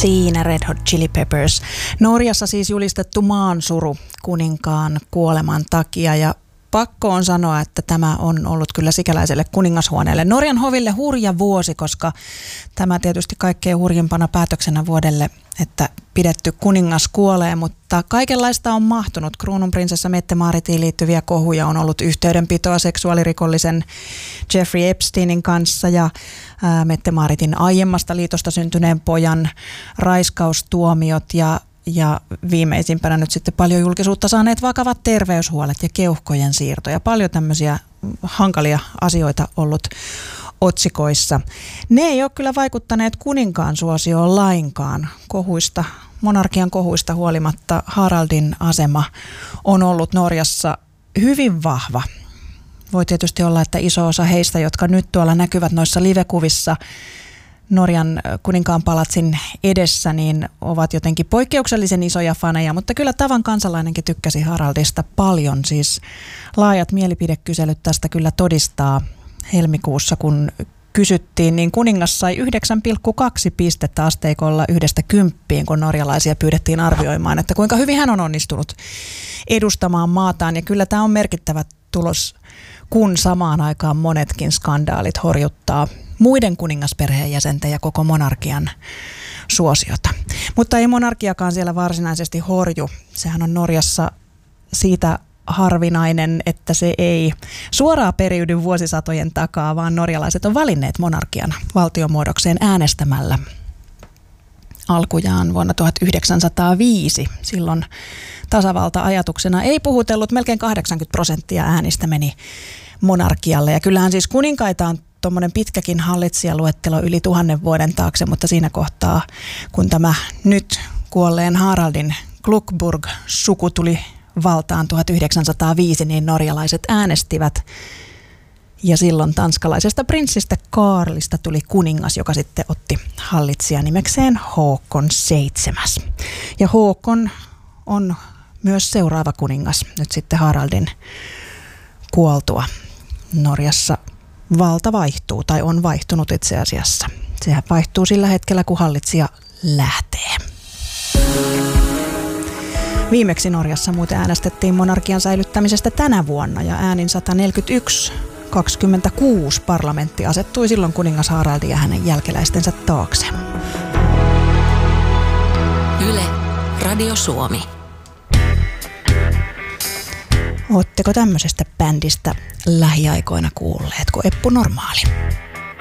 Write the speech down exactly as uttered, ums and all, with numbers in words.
Siinä Red Hot Chili Peppers. Norjassa siis julistettu maansuru kuninkaan kuoleman takia ja pakko on sanoa, että tämä on ollut kyllä sikäläiselle kuningashuoneelle Norjan hoville hurja vuosi, koska tämä tietysti kaikkein hurjimpana päätöksenä vuodelle, että pidetty kuningas kuolee, mutta kaikenlaista on mahtunut. Kruununprinsessa Mette-Maaritiin liittyviä kohuja on ollut yhteydenpitoa seksuaalirikollisen Jeffrey Epsteinin kanssa ja ää, Mette-Maaritin aiemmasta liitosta syntyneen pojan raiskaustuomiot ja Ja viimeisimpänä nyt sitten paljon julkisuutta saaneet vakavat terveyshuolet ja keuhkojen siirto ja paljon tämmöisiä hankalia asioita ollut otsikoissa. Ne ei ole kyllä vaikuttaneet kuninkaan suosioon lainkaan. Kohuista, monarkian kohuista huolimatta Haraldin asema on ollut Norjassa hyvin vahva. Voi tietysti olla, että iso osa heistä, jotka nyt tuolla näkyvät noissa livekuvissa Norjan kuninkaan palatsin edessä, niin ovat jotenkin poikkeuksellisen isoja faneja, mutta kyllä tavan kansalainenkin tykkäsi Haraldista paljon. Siis laajat mielipidekyselyt tästä kyllä todistaa helmikuussa, kun kysyttiin, niin kuningas sai yhdeksän pilkku kaksi pistettä asteikolla yhdestä kymppiin, kun norjalaisia pyydettiin arvioimaan, että kuinka hyvin hän on onnistunut edustamaan maataan. Ja kyllä tämä on merkittävä tulos, kun samaan aikaan monetkin skandaalit horjuttaa muiden kuningasperheenjäsenten ja koko monarkian suosiota. Mutta ei monarkiakaan siellä varsinaisesti horju. Sehän on Norjassa siitä harvinainen, että se ei suoraan periydy vuosisatojen takaa, vaan norjalaiset on valinneet monarkian valtiomuodokseen äänestämällä alkujaan vuonna tuhatyhdeksänsataaviisi. Silloin tasavalta-ajatuksena ei puhutellut, melkein kahdeksankymmentä prosenttia äänistä meni monarkialle. Ja kyllähän siis kuninkaita on tuommoinen pitkäkin hallitsijaluettelo yli tuhannen vuoden taakse, mutta siinä kohtaa, kun tämä nyt kuolleen Haraldin Glukburg-suku tuli valtaan tuhatyhdeksänsataaviisi, niin norjalaiset äänestivät. Ja silloin tanskalaisesta prinssistä Kaarlista tuli kuningas, joka sitten otti hallitsija nimekseen Håkon seitsemäs. Ja Håkon on myös seuraava kuningas nyt sitten Haraldin kuoltua. Norjassa valta vaihtuu tai on vaihtunut itse asiassa. Sehän vaihtuu sillä hetkellä, kun hallitsija lähtee. Viimeksi Norjassa muuten äänestettiin monarkian säilyttämisestä tänä vuonna ja äänin sata neljäkymmentäyksi kaksikymmentäkuusi parlamentti asettui silloin kuningas Haraldin ja hänen jälkeläistensä taakse. Yle, Radio Suomi. Ootteko tämmöisestä bändistä lähiaikoina kuulleet kuin Eppu Normaali?